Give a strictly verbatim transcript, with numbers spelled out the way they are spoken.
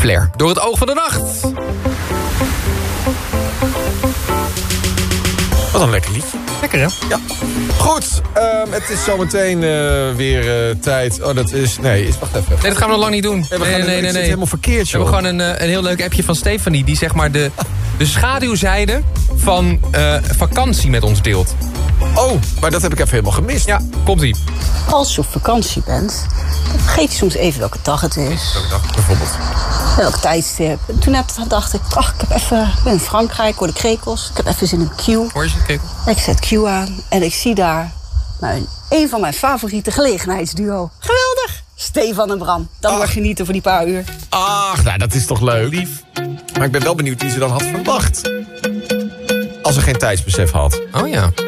Flair. Door het oog van de nacht. Wat een lekker liedje. Lekker, hè? Ja. Goed, um, het is zometeen uh, weer uh, tijd. Oh, dat is... Nee, is, wacht even. Nee, dat gaan we nog lang niet doen. Nee, we nee, gaan nee, nee, nee. Het helemaal verkeerd, joh. We hebben gewoon een, een heel leuk appje van Stefanie... die zeg maar de, de schaduwzijde van uh, vakantie met ons deelt. Oh, maar dat heb ik even helemaal gemist. Ja, komt-ie. Als je op vakantie bent, dan vergeet je soms even welke dag het is. Welke dag, bijvoorbeeld? Welk tijdstip. En toen net dacht ik, ach, ik, heb even, ik ben in Frankrijk, ik hoor de krekels. Ik heb even zin in Q. Hoor je ze? Kijk. Ik zet Q aan en ik zie daar nou, een van mijn favoriete gelegenheidsduo. Geweldig! Stefan en Bram. Dan Ach. mag je genieten voor die paar uur. Ach, nou, dat is toch leuk. Lief. Maar ik ben wel benieuwd wie ze dan had verwacht. Als ze geen tijdsbesef had. Oh ja.